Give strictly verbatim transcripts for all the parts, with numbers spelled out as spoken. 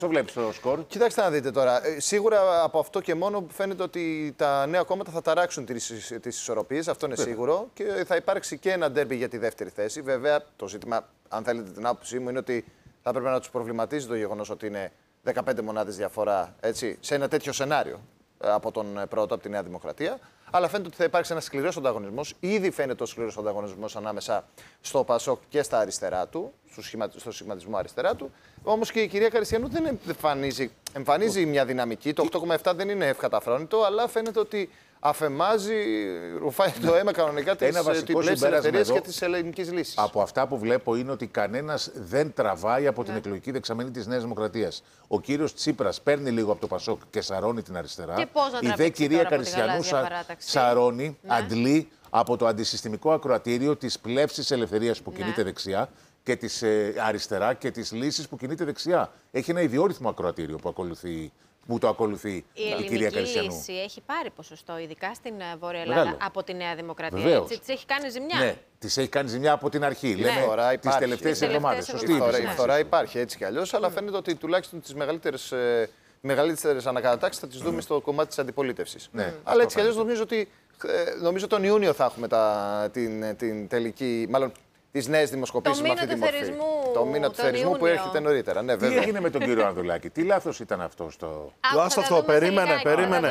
Το βλέπεις το σκορ. Κοιτάξτε να δείτε τώρα. Ε, σίγουρα από αυτό και μόνο φαίνεται ότι τα νέα κόμματα θα ταράξουν τις ισορροπίες. Αυτό είναι Βέβαια. σίγουρο. Και θα υπάρξει και ένα ντέρμπι για τη δεύτερη θέση. Βέβαια, το ζήτημα, αν θέλετε την άποψή μου, είναι ότι θα πρέπει να τους προβληματίζει το γεγονός ότι είναι δεκαπέντε μονάδες διαφορά, έτσι, σε ένα τέτοιο σενάριο από τον πρώτο, από τη Νέα Δημοκρατία. Αλλά φαίνεται ότι θα υπάρξει ένας σκληρός ανταγωνισμός. Ήδη φαίνεται ο σκληρός ανταγωνισμός ανάμεσα στο Πασόκ και στα αριστερά του, στο σχηματισμό αριστερά του. Όμως και η κυρία Καριστιανού δεν εμφανίζει, εμφανίζει μια δυναμική. Το οκτώ κόμμα επτά δεν είναι ευκαταφρόνητο, αλλά φαίνεται ότι αφεμάζει, ρουφάει το αίμα κανονικά της ελευθερίας και της ελληνικής λύσης. Από αυτά που βλέπω είναι ότι κανένας δεν τραβάει από την ναι. εκλογική δεξαμενή της Νέας Δημοκρατίας. Ο κύριος Τσίπρας παίρνει λίγο από το Πασόκ και σαρώνει την αριστερά. Και πώς να η δε κυρία Καριστιανού σαρώνει, ναι. αντλεί από το αντισυστημικό ακροατήριο της πλεύσης ελευθερίας που κινείται ναι. δεξιά και της ε, αριστερά και της λύσης που κινείται δεξιά. Έχει ένα ιδιόρυθμο ακροατήριο που ακολουθεί. Που το ακολουθεί η, η κυρία Καριστιανού. Η λύση έχει πάρει ποσοστό, ειδικά στην Βόρεια Ελλάδα, Μεγάλο. από τη Νέα Δημοκρατία. Βεβαίως. Έτσι, της έχει κάνει ζημιά. Ναι, της έχει κάνει ζημιά από την αρχή. Ναι. Λέμε τις τελευταίες εβδομάδες. Σωστή. Η φθορά υπάρχει έτσι κι αλλιώς, mm. αλλά φαίνεται ότι τουλάχιστον τις μεγαλύτερες, ε, μεγαλύτερες ανακατατάξεις θα τις δούμε mm. στο κομμάτι της αντιπολίτευσης. Ναι. Αλλά έτσι κι αλλιώς νομίζω ότι ε, νομίζω τον Ιούνιο θα έχουμε τα, την, την τελική. Μάλλον, τις νέες δημοσκοπήσεις με αυτή τη μορφή. Το μήνα του θερισμού που έρχεται νωρίτερα. Ναι, τι έγινε με τον κύριο Ανδρουλάκη, τι λάθος ήταν αυτό στο. Άστο αυτό, περίμενε, περίμενε.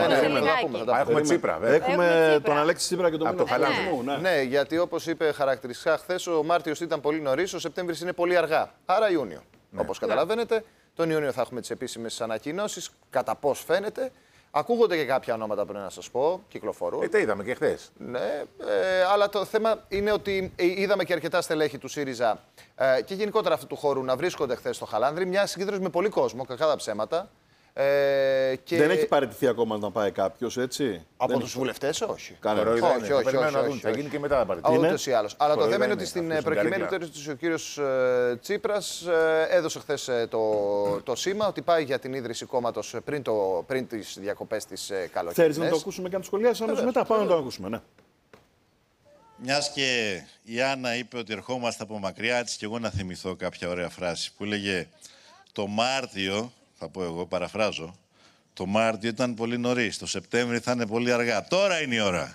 Έχουμε Τσίπρα, βέβαια. Έχουμε τον Αλέξη Τσίπρα και τον μήνα του θερισμού. Ναι, γιατί όπως είπε χαρακτηριστικά χθες, ο Μάρτιος ήταν πολύ νωρίς, ο Σεπτέμβρης είναι πολύ αργά. Άρα Ιούνιο. Όπως καταλαβαίνετε, τον Ιούνιο θα έχουμε τις επίσημες ανακοινώσεις, κατά πώς φαίνεται. Ακούγονται και κάποια ονόματα, πρέπει να σας πω, κυκλοφορούν. Ε, τα είδαμε και χθες. Ναι, ε, αλλά το θέμα είναι ότι είδαμε και αρκετά στελέχη του ΣΥΡΙΖΑ ε, και γενικότερα αυτού του χώρου να βρίσκονται χθες στο Χαλάνδρι. Μια συγκέντρωση με πολύ κόσμο, κακά τα ψέματα. Ε, και... Δεν έχει παραιτηθεί ακόμα να πάει κάποιος, έτσι. Από τους βουλευτές, όχι. Κανένα. Όχι, όχι, όχι, όχι, όχι, όχι. Θα γίνει και μετά θα παραιτηθεί. Ούτως ή άλλως. Αλλά το θέμα είναι ότι στην προκειμένη περίπτωση ο κύριος ε, Τσίπρας ε, έδωσε χθες ε, το, το σήμα ότι πάει για την ίδρυση κόμματος πριν, το, πριν τις διακοπές της ε, καλοκαιριές. Θέλεις να το ακούσουμε και να το σχολιάσεις αμέσως μετά? Πάμε να το ακούσουμε, ναι. Μιας και η Άννα είπε ότι ερχόμαστε από μακριά, έτσι και εγώ να θυμηθώ κάποια ωραία φράση που έλεγε το Μάρτιο. Θα πω εγώ, παραφράζω, το Μάρτιο ήταν πολύ νωρίς, το Σεπτέμβρη θα είναι πολύ αργά. Τώρα είναι η ώρα.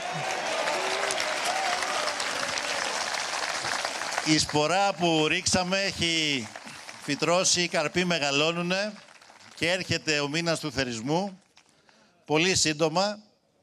Η σπορά που ρίξαμε έχει φυτρώσει, οι καρποί μεγαλώνουνε και έρχεται ο μήνας του θερισμού. Πολύ σύντομα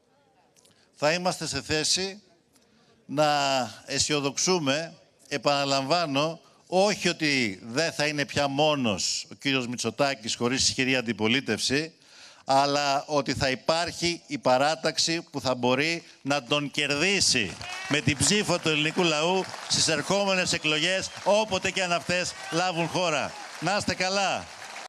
θα είμαστε σε θέση να αισιοδοξούμε, επαναλαμβάνω, όχι ότι δεν θα είναι πια μόνος ο κύριος Μητσοτάκης χωρίς ισχυρή αντιπολίτευση, αλλά ότι θα υπάρχει η παράταξη που θα μπορεί να τον κερδίσει με την ψήφο του ελληνικού λαού στις ερχόμενες εκλογές, όποτε και αν αυτές λάβουν χώρα. Να είστε καλά.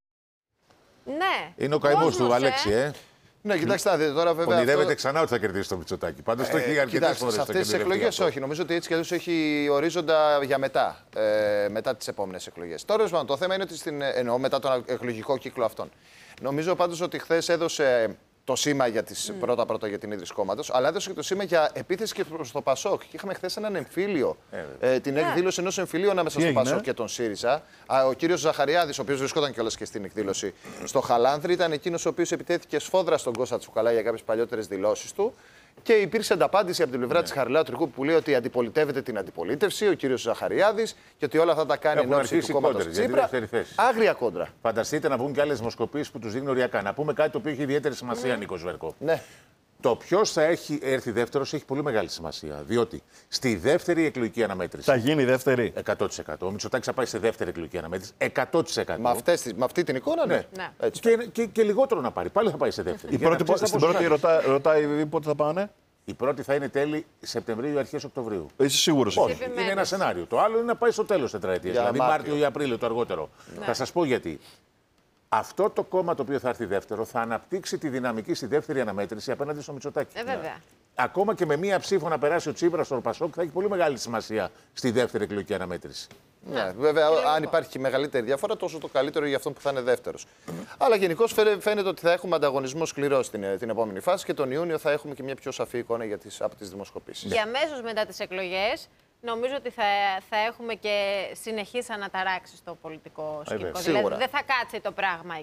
Ναι. Είναι ο καημός του, Αλέξη, ε. Ναι, κοιτάξτε να δείτε τώρα βέβαια. Ονειρεύεται αυτό... ξανά ότι θα κερδίσει το Μητσοτάκη. Πάντως το έχει αρκετές φορές. Σε αυτές τις εκλογές όχι. Νομίζω ότι έτσι κι αλλιώς έχει ορίζοντα για μετά. Ε, μετά τις επόμενες εκλογές. Τώρα το θέμα είναι ότι στην, εννοώ μετά τον εκλογικό κύκλο αυτόν. Νομίζω πάντως ότι χθες έδωσε το σήμα για τις, mm. πρώτα πρώτα για την ίδρυση κόμματος, αλλά έδωσε και το σήμα για επίθεση και προς το Πασόκ. Και είχαμε χθες έναν εμφύλιο, ε, ε, την yeah. εκδήλωση ενός εμφυλίου ανάμεσα στο Πασόκ και τον ΣΥΡΙΖΑ. Α, ο κύριος Ζαχαριάδης, ο οποίος βρισκόταν κιόλας και στην εκδήλωση στο Χαλάνδρι, ήταν εκείνος ο οποίος επιτέθηκε σφόδρα στον Κώστα Τσουκαλά για κάποιες παλιότερες δηλώσεις του. Και υπήρξε ανταπάντηση από την πλευρά yeah. της Χαριλάου Τρικού που λέει ότι αντιπολιτεύεται την αντιπολίτευση, ο κύριος Ζαχαριάδης, και ότι όλα αυτά τα κάνει εν ώψη του κόμματος Τσίπρα. Άγρια κόντρα. Φανταστείτε να βγουν και άλλες δημοσκοπήσεις που τους δίνουν οριακά. Να πούμε κάτι το οποίο έχει ιδιαίτερη σημασία, mm. Νίκο Βέρκο. Ναι. Το ποιος θα έχει έρθει δεύτερος έχει πολύ μεγάλη σημασία. Διότι στη δεύτερη εκλογική αναμέτρηση. Θα γίνει δεύτερη. εκατό τοις εκατό. Ο Μητσοτάκης θα πάει σε δεύτερη εκλογική αναμέτρηση. εκατό τοις εκατό. Με, αυτές, με αυτή την εικόνα, ναι. ναι. Έτσι. Και, και, και λιγότερο να πάρει. Πάλι θα πάει σε δεύτερη. Η πρώτη, πο... Στην πρώτη ρωτά, ρωτάει πότε θα πάνε. Η πρώτη θα είναι τέλη Σεπτεμβρίου ή αρχές Οκτωβρίου. Είσαι σίγουρος? Όχι, είναι ένα σενάριο. Το άλλο είναι να πάει στο τέλος τετραετίας. Δηλαδή Μάρτιο. Μάρτιο ή Απρίλιο το αργότερο. Ναι. Θα σας πω γιατί. Αυτό το κόμμα το οποίο θα έρθει δεύτερο θα αναπτύξει τη δυναμική στη δεύτερη αναμέτρηση απέναντι στο Μητσοτάκη. Ε, βέβαια. Ακόμα και με μία ψήφο να περάσει ο Τσίπρας στο Πασόκ θα έχει πολύ μεγάλη σημασία στη δεύτερη εκλογική αναμέτρηση. Ναι, βέβαια, αν υπάρχει μεγαλύτερη διαφορά, τόσο το καλύτερο για αυτόν που θα είναι δεύτερος. Αλλά γενικώς φαίνεται ότι θα έχουμε ανταγωνισμό σκληρό στην την επόμενη φάση και τον Ιούνιο θα έχουμε και μια πιο σαφή εικόνα για τις, από τις δημοσκοπήσεις. Και αμέσως μετά τις εκλογές νομίζω ότι θα, θα έχουμε και συνεχείς αναταράξεις στο πολιτικό σκηνικό. Δηλαδή δεν θα κάτσει το πράγμα